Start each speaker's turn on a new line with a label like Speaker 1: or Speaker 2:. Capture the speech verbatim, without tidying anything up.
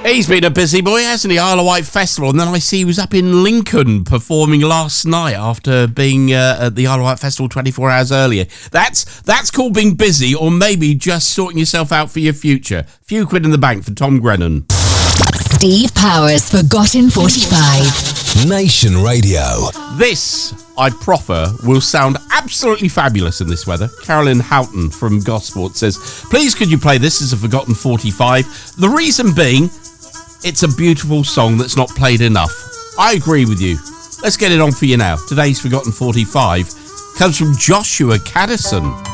Speaker 1: He's been a busy boy, hasn't he? Isle of Wight Festival, and then I see he was up in Lincoln performing last night after being uh, at the Isle of Wight Festival twenty-four hours earlier. That's that's called being busy, or maybe just sorting yourself out for your future. Few quid in the bank for Tom Grennan.
Speaker 2: Steve Powers, Forgotten forty-five.
Speaker 3: Nation Radio.
Speaker 1: This, I proffer, will sound absolutely fabulous in this weather. Carolyn Houghton from Gosport says, please could you play this as a Forgotten forty-five? The reason being, it's a beautiful song that's not played enough. I agree with you. Let's get it on for you now. Today's Forgotten forty-five comes from Joshua Caddison.